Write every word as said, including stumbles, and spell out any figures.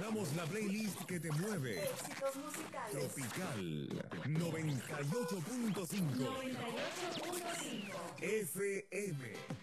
preparamos la playlist que te mueve. Éxitos musicales. Tropical noventa y ocho punto cinco noventa y ocho punto cinco F M.